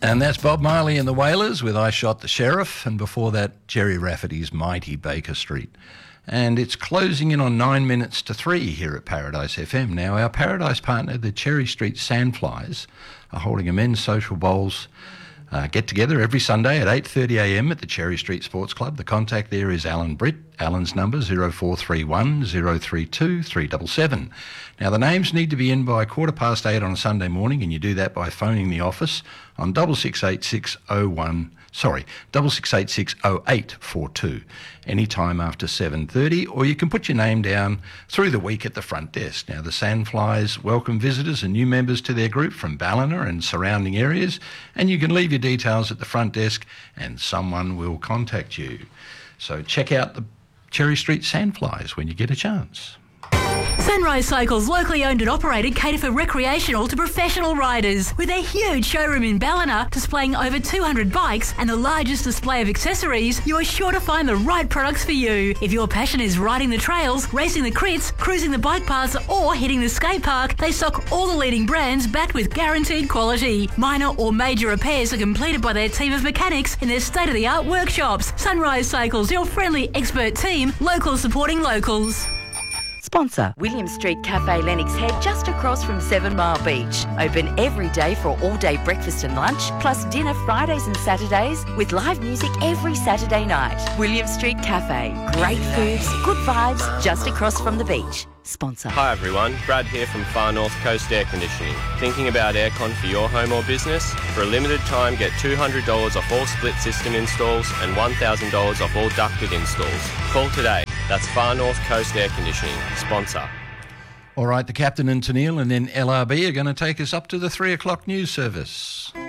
And that's Bob Marley and the Wailers with I Shot the Sheriff, and before that, Jerry Rafferty's Mighty Baker Street. And it's closing in on 9 minutes to 3 here at Paradise FM. Now, our Paradise partner, the Cherry Street Sandflies, are holding a men's social bowls get-together every Sunday at 8:30am at the Cherry Street Sports Club. The contact there is Alan Britt. Alan's number 0431 032 377. Now, the names need to be in by 8:15 on a Sunday morning, and you do that by phoning the office on 66860842 any time after 7:30, or you can put your name down through the week at the front desk. Now, the Sandflies welcome visitors and new members to their group from Ballina and surrounding areas, and you can leave your details at the front desk and someone will contact you. So check out the Cherry Street Sandflies when you get a chance. Sunrise Cycles, locally owned and operated, cater for recreational to professional riders. With their huge showroom in Ballina, displaying over 200 bikes and the largest display of accessories, you are sure to find the right products for you. If your passion is riding the trails, racing the crits, cruising the bike paths or hitting the skate park, they stock all the leading brands backed with guaranteed quality. Minor or major repairs are completed by their team of mechanics in their state-of-the-art workshops. Sunrise Cycles, your friendly expert team, locals supporting locals. Sponsor. William Street Cafe Lennox Head, just across from 7 Mile Beach. Open every day for all-day breakfast and lunch, plus dinner Fridays and Saturdays, with live music every Saturday night. William Street Cafe. Great foods, good vibes, just across from the beach. Sponsor. Hi everyone, Brad here from Far North Coast Air Conditioning. Thinking about aircon for your home or business? For a limited time, get $200 off all split system installs and $1,000 off all ducted installs. Call today. That's Far North Coast Air Conditioning. Sponsor. All right, the Captain and Tennille and then LRB are going to take us up to the 3 o'clock news service.